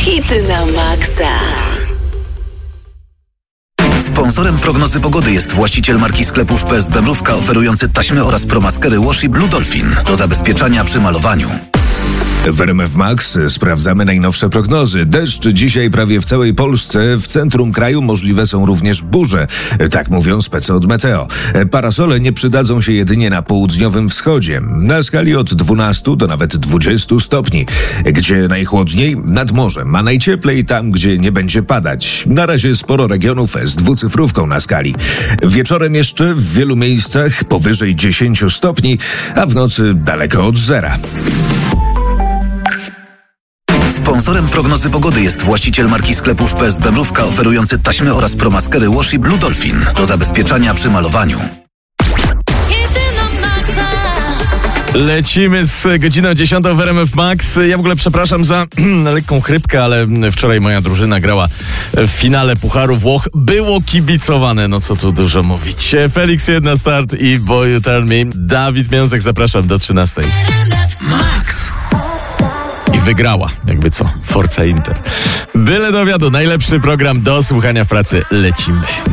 Hity na maksa. Sponsorem prognozy pogody jest właściciel marki sklepów PSB Mrówka, oferujący taśmy oraz promaskery Washi Blue Dolphin do zabezpieczania przy malowaniu. W RMF Max sprawdzamy najnowsze prognozy. Deszcz dzisiaj prawie w całej Polsce. W centrum kraju możliwe są również burze. Tak mówią spece od Meteo. Parasole nie przydadzą się jedynie na południowym wschodzie. Na skali od 12 do nawet 20 stopni. Gdzie najchłodniej? Nad morzem, a najcieplej tam, gdzie nie będzie padać. Na razie sporo regionów z dwucyfrówką na skali. Wieczorem jeszcze w wielu miejscach powyżej 10 stopni, a w nocy daleko od zera. Sponsorem prognozy pogody jest właściciel marki sklepów PSB Mrówka, oferujący taśmy oraz promaskery Washi Blue Dolphin do zabezpieczania przy malowaniu. Lecimy z godziną 10 w RMF Max. Ja w ogóle przepraszam za lekką chrypkę, ale wczoraj moja drużyna grała w finale Pucharu Włoch. Było kibicowane, no co tu dużo mówić. Felix 1 start i Boy You Turn Me. Dawid Mięzek, zapraszam do 13. Max. I wygrała, jakby co, Forza Inter. Byle do wiadu, najlepszy program do słuchania w pracy. Lecimy.